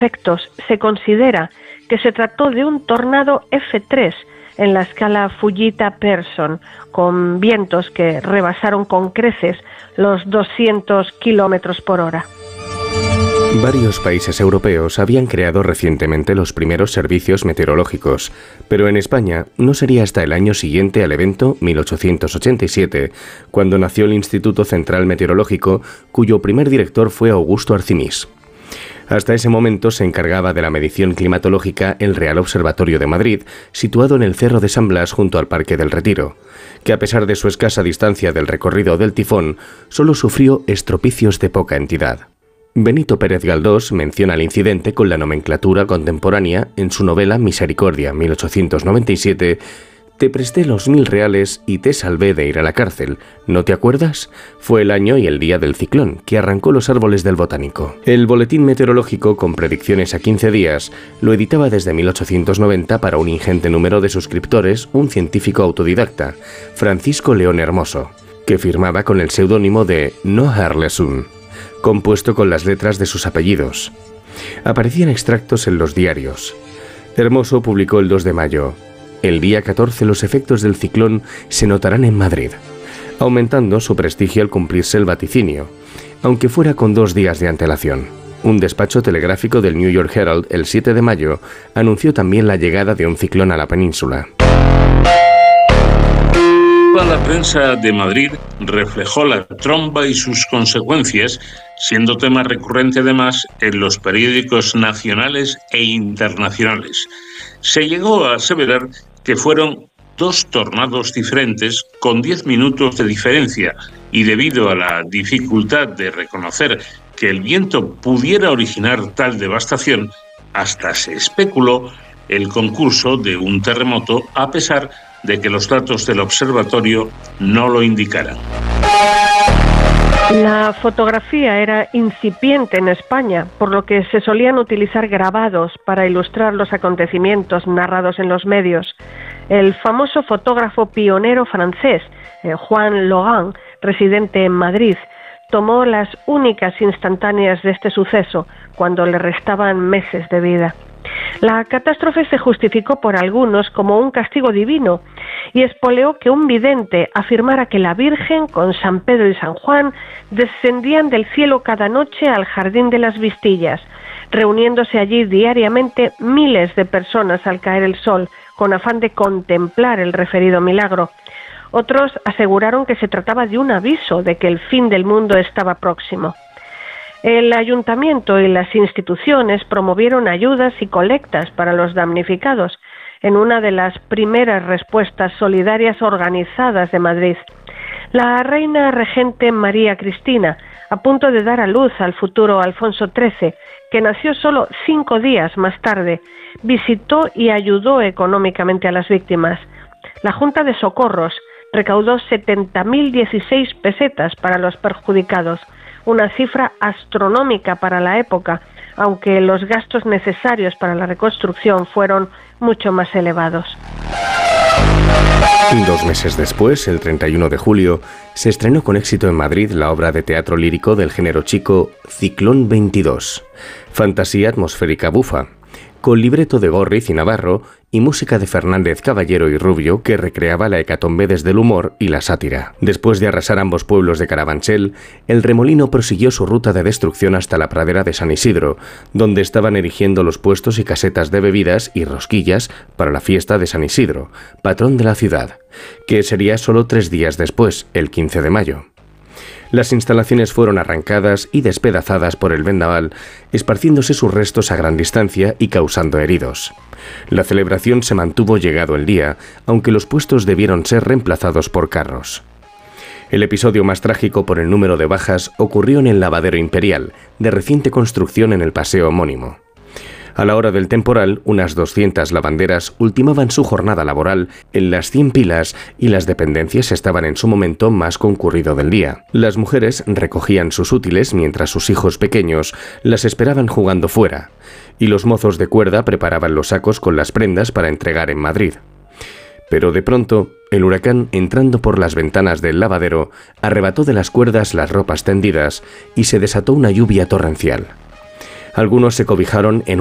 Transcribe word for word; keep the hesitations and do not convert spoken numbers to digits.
efectos, se considera que se trató de un tornado F tres en la escala Fujita-Pearson, con vientos que rebasaron con creces los doscientos kilómetros por hora. Varios países europeos habían creado recientemente los primeros servicios meteorológicos, pero en España no sería hasta el año siguiente al evento, mil ochocientos ochenta y siete, cuando nació el Instituto Central Meteorológico, cuyo primer director fue Augusto Arcinis. Hasta ese momento se encargaba de la medición climatológica el Real Observatorio de Madrid, situado en el Cerro de San Blas junto al Parque del Retiro, que a pesar de su escasa distancia del recorrido del tifón, solo sufrió estropicios de poca entidad. Benito Pérez Galdós menciona el incidente con la nomenclatura contemporánea en su novela Misericordia, mil ochocientos noventa y siete, «Te presté los mil reales y te salvé de ir a la cárcel. ¿No te acuerdas? Fue el año y el día del ciclón, que arrancó los árboles del Botánico». El boletín meteorológico, con predicciones a quince días, lo editaba desde mil ochocientos noventa para un ingente número de suscriptores un científico autodidacta, Francisco León Hermoso, que firmaba con el seudónimo de No Harlesun, compuesto con las letras de sus apellidos. Aparecían extractos en los diarios. Hermoso publicó el dos de mayo. El día catorce los efectos del ciclón se notarán en Madrid, aumentando su prestigio al cumplirse el vaticinio, aunque fuera con dos días de antelación. Un despacho telegráfico del New York Herald el siete de mayo anunció también la llegada de un ciclón a la península. Toda la prensa de Madrid reflejó la tromba y sus consecuencias, siendo tema recurrente además en los periódicos nacionales e internacionales. Se llegó a aseverar que fueron dos tornados diferentes con diez minutos de diferencia, y debido a la dificultad de reconocer que el viento pudiera originar tal devastación, hasta se especuló el concurso de un terremoto, a pesar de que los datos del observatorio no lo indicaran. La fotografía era incipiente en España, por lo que se solían utilizar grabados para ilustrar los acontecimientos narrados en los medios. El famoso fotógrafo pionero francés, eh, Juan Logan, residente en Madrid, tomó las únicas instantáneas de este suceso cuando le restaban meses de vida. La catástrofe se justificó por algunos como un castigo divino y espoleó que un vidente afirmara que la Virgen con San Pedro y San Juan descendían del cielo cada noche al Jardín de las Vistillas, reuniéndose allí diariamente miles de personas al caer el sol, con afán de contemplar el referido milagro. Otros aseguraron que se trataba de un aviso de que el fin del mundo estaba próximo. El ayuntamiento y las instituciones promovieron ayudas y colectas para los damnificados, en una de las primeras respuestas solidarias organizadas de Madrid. La reina regente María Cristina, a punto de dar a luz al futuro Alfonso trece, que nació solo cinco días más tarde, visitó y ayudó económicamente a las víctimas. La Junta de Socorros recaudó setenta mil dieciséis pesetas para los perjudicados, una cifra astronómica para la época, aunque los gastos necesarios para la reconstrucción fueron mucho más elevados. Dos meses después, el treinta y uno de julio, se estrenó con éxito en Madrid la obra de teatro lírico del género chico Ciclón veintidós, fantasía atmosférica bufa, con libreto de Górriz y Navarro y música de Fernández Caballero y Rubio, que recreaba la hecatombe desde el humor y la sátira. Después de arrasar ambos pueblos de Carabanchel, el remolino prosiguió su ruta de destrucción hasta la pradera de San Isidro, donde estaban erigiendo los puestos y casetas de bebidas y rosquillas para la fiesta de San Isidro, patrón de la ciudad, que sería solo tres días después, el quince de mayo. Las instalaciones fueron arrancadas y despedazadas por el vendaval, esparciéndose sus restos a gran distancia y causando heridos. La celebración se mantuvo llegado el día, aunque los puestos debieron ser reemplazados por carros. El episodio más trágico por el número de bajas ocurrió en el Lavadero Imperial, de reciente construcción en el paseo homónimo. A la hora del temporal, unas doscientas lavanderas ultimaban su jornada laboral en las cien pilas y las dependencias estaban en su momento más concurrido del día. Las mujeres recogían sus útiles mientras sus hijos pequeños las esperaban jugando fuera, y los mozos de cuerda preparaban los sacos con las prendas para entregar en Madrid. Pero de pronto, el huracán, entrando por las ventanas del lavadero, arrebató de las cuerdas las ropas tendidas y se desató una lluvia torrencial. Algunos se cobijaron en